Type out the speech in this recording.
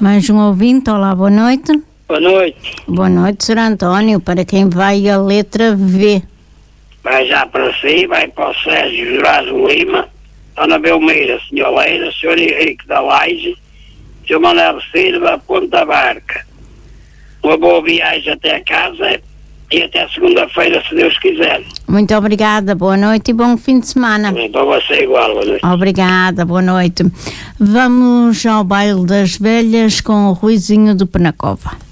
Mais um ouvinte, olá, boa noite. Boa noite. Boa noite, Sr. António, para quem vai a letra V. Vai já para si, vai para o Sérgio Jurado Lima, Dona Belmira, Sr. Leira, Sr. Henrique da Laje, Sr. Manuel Silva, Ponta Barca. Uma boa viagem até a casa e até segunda-feira, se Deus quiser. Muito obrigada, boa noite e bom fim de semana. Para você igual, boa noite. Obrigada, boa noite. Vamos ao baile das velhas com o Ruizinho do Penacova.